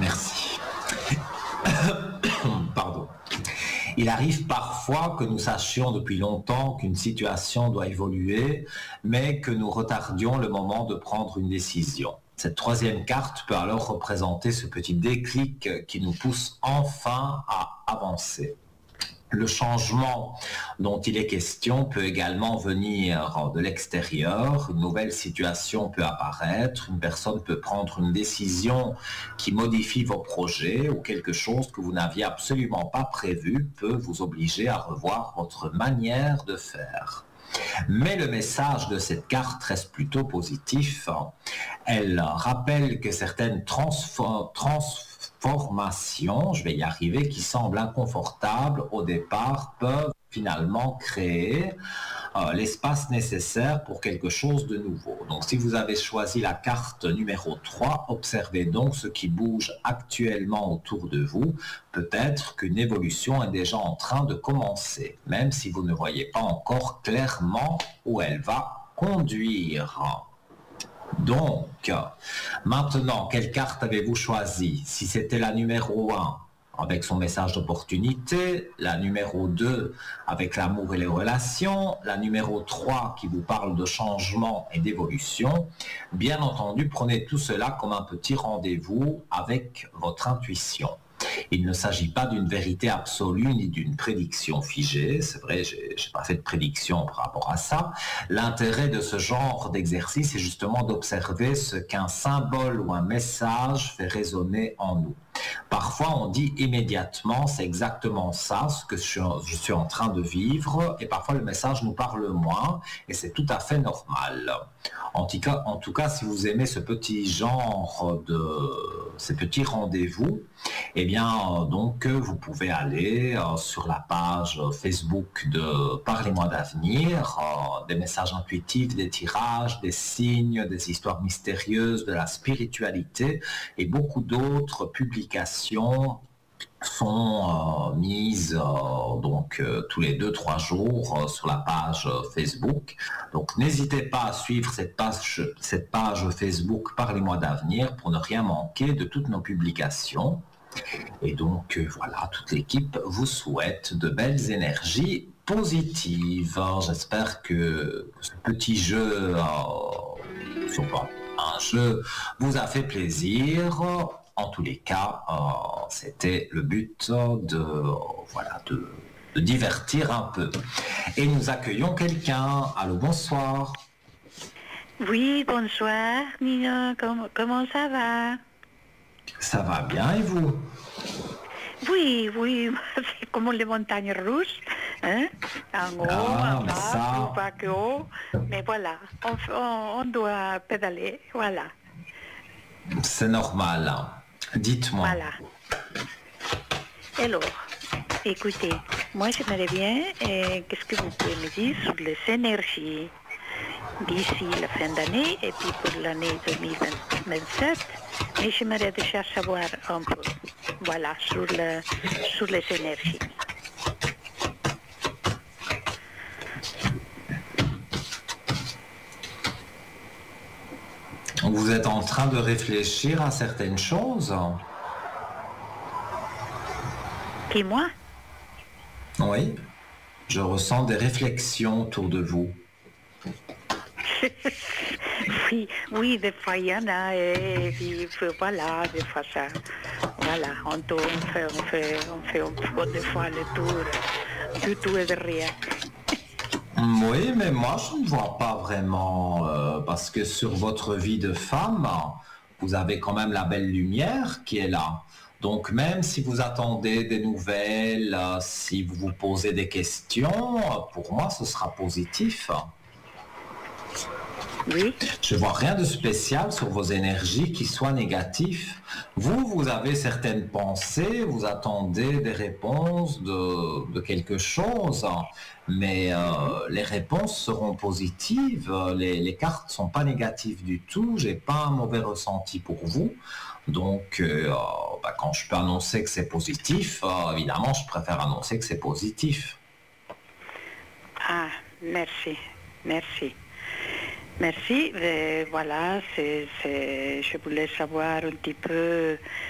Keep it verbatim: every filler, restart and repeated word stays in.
Merci. Pardon. Il arrive parfois que nous sachions depuis longtemps qu'une situation doit évoluer, mais que nous retardions le moment de prendre une décision. Cette troisième carte peut alors représenter ce petit déclic qui nous pousse enfin à avancer. Le changement dont il est question peut également venir de l'extérieur. Une nouvelle situation peut apparaître, une personne peut prendre une décision qui modifie vos projets ou quelque chose que vous n'aviez absolument pas prévu peut vous obliger à revoir votre manière de faire. Mais le message de cette carte reste plutôt positif. Elle rappelle que certaines transformations Formations, je vais y arriver, qui semblent inconfortables au départ, peuvent finalement créer euh, l'espace nécessaire pour quelque chose de nouveau. Donc si vous avez choisi la carte numéro trois, observez donc ce qui bouge actuellement autour de vous. Peut-être qu'une évolution est déjà en train de commencer, même si vous ne voyez pas encore clairement où elle va conduire. Donc, maintenant, quelle carte avez-vous choisi? Si c'était la numéro un, avec son message d'opportunité, la numéro deux, avec l'amour et les relations, la numéro trois, qui vous parle de changement et d'évolution, bien entendu, prenez tout cela comme un petit rendez-vous avec votre intuition. Il ne s'agit pas d'une vérité absolue ni d'une prédiction figée. C'est vrai, je n'ai pas fait de prédiction par rapport à ça. L'intérêt de ce genre d'exercice est justement d'observer ce qu'un symbole ou un message fait résonner en nous. Parfois, on dit immédiatement, c'est exactement ça, ce que je, je suis en train de vivre, et parfois le message nous parle moins, et c'est tout à fait normal. En tout cas, en tout cas, si vous aimez ce petit genre de, ces petits rendez-vous, eh bien, donc, vous pouvez aller euh, sur la page Facebook de Parlez-moi d'avenir, euh, des messages intuitifs, des tirages, des signes, des histoires mystérieuses, de la spiritualité et beaucoup d'autres publications sont euh, mises euh, donc euh, tous les deux trois jours euh, sur la page euh, Facebook. Donc n'hésitez pas à suivre cette page, cette page Facebook Parlez-moi d'avenir pour ne rien manquer de toutes nos publications. Et donc euh, voilà, toute l'équipe vous souhaite de belles énergies positives. J'espère que ce petit jeu, euh, sur un jeu, vous a fait plaisir. En tous les cas, euh, c'était le but de, euh, voilà, de, de divertir un peu. Et nous accueillons quelqu'un. Allô, bonsoir. Oui, bonsoir, Nina. Comment, comment ça va? Ça va bien, et vous? Oui, oui, c'est comme les montagnes russes, hein? En haut, Ah, en mais bas, ça... plus bas que haut. Mais voilà, on, on, on doit pédaler, voilà. C'est normal. Dites-moi. Voilà. Alors, écoutez, moi j'aimerais bien, euh, qu'est-ce que vous pouvez me dire sur les énergies d'ici la fin d'année et puis pour l'année deux mille vingt-sept, mais j'aimerais déjà savoir un peu, voilà, sur, le, sur les énergies. Vous êtes en train de réfléchir à certaines choses? Et moi? Oui, je ressens des réflexions autour de vous. oui, oui, des fois il y en a, et puis voilà, des fois ça, voilà, on, tourne, on, fait, on, fait, on fait un peu des fois le tour du tout et de rien. Oui, mais moi je ne vois pas vraiment, euh, parce que sur votre vie de femme, vous avez quand même la belle lumière qui est là. Donc même si vous attendez des nouvelles, euh, si vous vous posez des questions, pour moi ce sera positif. Oui. Je vois rien de spécial sur vos énergies qui soient négatives. Vous, vous avez certaines pensées, vous attendez des réponses de, de quelque chose, mais euh, les réponses seront positives. Les, les cartes sont pas négatives du tout. J'ai pas un mauvais ressenti pour vous. Donc, euh, bah, quand je peux annoncer que c'est positif, euh, évidemment, je préfère annoncer que c'est positif. Ah, merci, merci. Merci, et voilà, c'est, c'est, je voulais savoir un petit peu